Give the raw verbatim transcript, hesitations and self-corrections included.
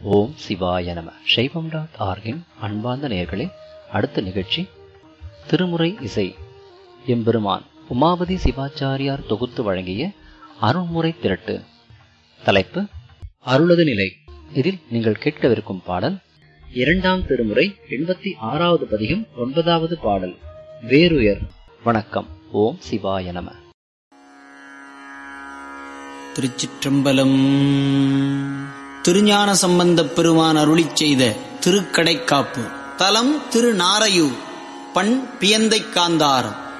ஓம் சிவாய நம. சைவம் டாட் ஆர்கின் அன்பார்ந்த நேயர்களே, அடுத்த நிகழ்ச்சி திருமுறை இசை. எம்பெருமான் உமாபதி சிவாச்சாரியார் தொகுத்து வழங்கிய அருள்முறை திரட்டு. தலைப்பு அருளது நிலை. இதில் நீங்கள் கேட்கவிருக்கும் பாடல் இரண்டாம் திருமுறை எண்பத்தி ஆறாவது பதிகம் ஒன்பதாவது பாடல், வேறுயர். வணக்கம். ஓம் சிவாய நம. திருச்சிற்றம்பலம். திருஞான சம்பந்தப் பெருமான் அருளிச் செய்த திருக்கடைக்காப்பு. தலம் திருநாரையூர். பண் பியந்தைக் காந்தாரம்.